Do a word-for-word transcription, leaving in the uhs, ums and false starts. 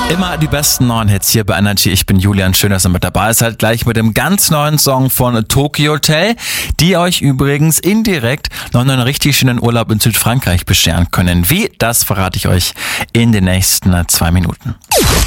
Immer die besten neuen Hits hier bei Energy. Ich bin Julian, schön, dass ihr mit dabei seid. Gleich mit dem ganz neuen Song von Tokyo Hotel, die euch übrigens indirekt noch einen richtig schönen Urlaub in Südfrankreich bescheren können. Wie? Das verrate ich euch in den nächsten zwei Minuten.